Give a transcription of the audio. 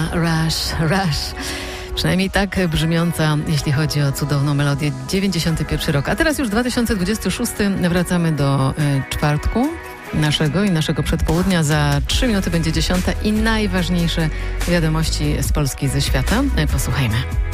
Rush. Przynajmniej tak brzmiąca, jeśli chodzi o cudowną melodię, 91 rok. A teraz już 2026, wracamy do czwartku naszego przedpołudnia. Za 3 minuty będzie 10 i najważniejsze wiadomości z Polski, ze świata. Posłuchajmy.